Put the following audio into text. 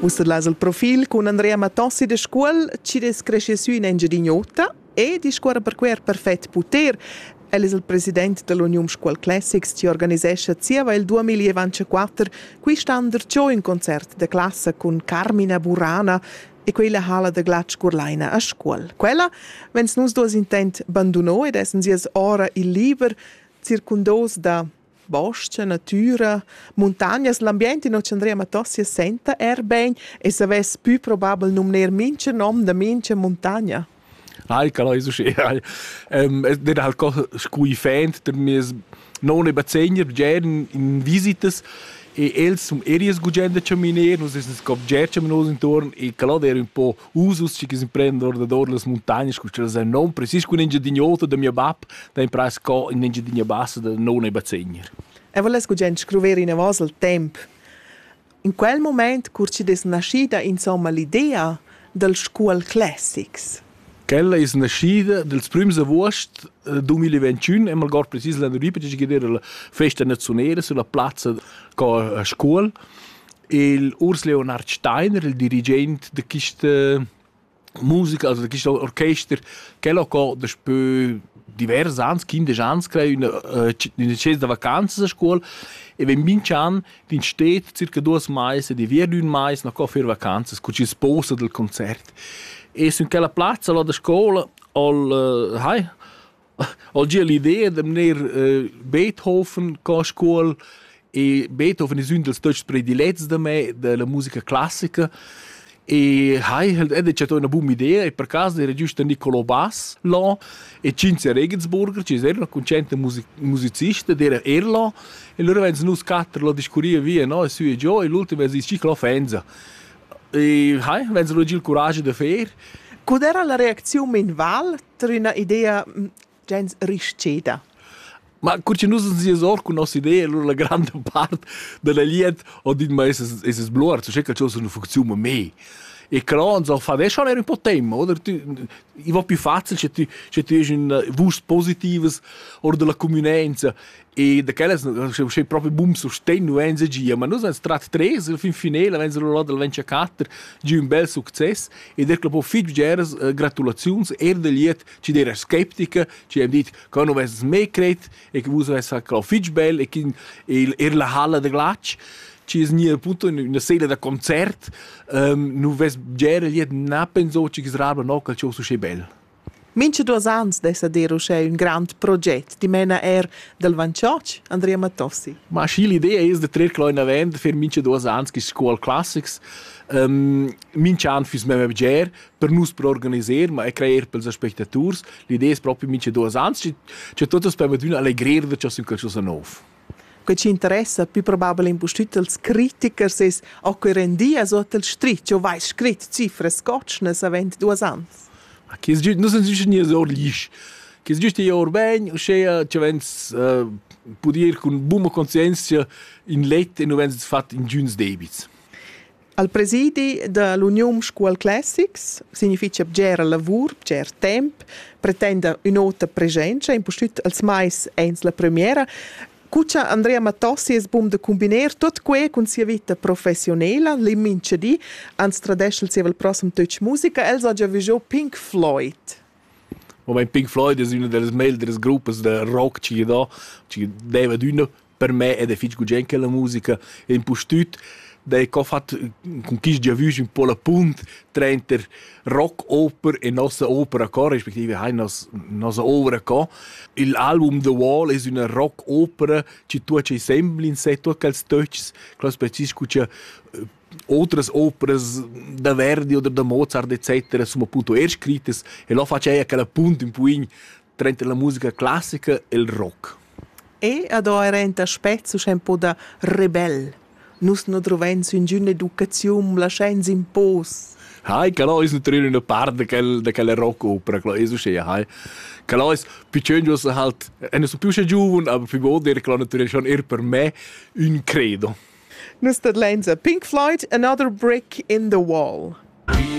Usterlas il profil con Andrea Matossi de scuol ci des cresce su in Engiadignota e discorre per quer perfett puter. El è il president dell'Union Scuol Classics che organizesce zieva il 2024 qui standard ciò in concert de classe con Carmina Burana e quella hala de Glatsch Gurlaina a scuol. Quella, wenn's nus dos intent bandunò ed essen sies ora il liber circundos da boscia, natura, montagnas, l'ambiente in Andrea Matossi senta ben e se ves più probabile numner mince nom da mince montagna. Calò è successo. Era halt co scui fan der mis non e bazegner gern in visitas e els sum erias gugenda caminer, nus es cop gercia menos intorno e calò era un po' usus che si prendono da dor las montagnas, cuccia se non precis con Engiadignota da mia bap, da in prais co in Engiadigna bassa da non e bazegner. E voles gugend scrivere in avos il temp. In quel moment curci des nascida insomma l'idea del Scuol Classics. Quella è nascida dels prims agost 2021 e malgor precis l'anno ripeti che era la festa nazionale sulla piazza con a scuola e l'Urs Leonard Steiner, il dirigente di questa musica, also di questa orchestra, quella che dopo diversi anni, 15 anni, crea una cesa di vacanze a scuola e wenn vince anni in steht circa 2 mesi, di via 1 mese, noch für vacanze, con ci sposa del concerto. E su quella piazza da scuola ho già l'idea di venire Beethoven a scuola e Beethoven è uno dei deutsch prediletti da me, della musica classica e c'è una buona idea e per caso era giusto Niccolo Bass là e Cinzia Regensburger, ci era una concente musicista, era là e allora vengono noi 4 la discorria via, no? E su e giù e l'ultimo è il ciclo Fenza. E wenn sie il coraggio di fare. Qual era la reazione in val per una idea gens risceda? Ma curci nus si esor con nostra idea, allora la grande parte della liet o dit ma es blur, so che c'è una funzione me. E cron so fa adesso era un po' tema, oder i va più facile c'è un vust positives or della comunanza e da quella c'è proprio boom sostegno enze gia, ma noi strat 3 al fin finale wenn so la del 24 gi un bel successo e der club fit geras gratulazions der liet ci der skeptica ci hem dit che non ves me cret e che usa esa club fit bel e che la halla de Glatsch ci es nie appunto in una sala da concert nu ves gera liet na penso ci srabla no che ciò so bel. Mince 2 anni dessa dero c'è un grande progetto di mena del Vancioc, Andrea Matossi. Ma sì, l'idea è di tre kleine Wände per mince 2 anni che Scuol Classics. Mince anni fürs me ger per nus per organizzare, ma è creare per gli spettatori. L'idea è proprio mince 2 anni. C'è tutto per me allegriare di ciò in qualcosa nuovo. Che ci interessa, più probabile in postut els criticers es occorrendia sotto il stritch, o vai scrit cifre scotchnes avent 2 anni. Che non sono giusto nie so lisch. Che giusto io ben, che vens poter con buona coscienza in let e non vens fatto in giuns debits. Al presidi dell'Union Scuol Classics significa gera lavur, gera temp, pretende un'altra presenza, in postut als mais eins la premiera. Cuccia Andrea Matossi es bum de combiner tot que con sia vita professionella, l'immince di, ans tradeschel sia vel prossum touch musica, els ha già visto Pink Floyd. Pink Floyd è una delle meglio gruppi di rock che deve d'una per me ed è figo gente la musica e in postut dei che fatto con chi già visto un po' la punt tra rock opera e nostra opera co rispettive nostra opera co l'album The Wall è una rock opera che tu c'è sempre in sé tu quels touches clos specifico c'è altre opere da Verdi o da Mozart eccetera sono appunto scritte e lo faceva quella punt in cui tra la musica classica e il rock e ad ora renta spezzo c'è un po' da rebel. Nus non troviamo un'educazione, la scienza in pos. Calò è natürlich una parte di quella rock opera, calò è successo. Calò è più cengioso halt, non so più giovane, ma più buono dire che natürlich schon per me un credo. Nus tat lenza Pink Floyd, Another Brick in the Wall.